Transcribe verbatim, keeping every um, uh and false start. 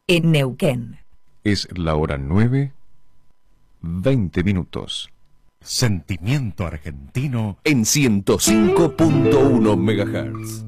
en Neuquén. Es la hora nueve, veinte minutos. Sentimiento argentino En ciento cinco punto uno megahertz.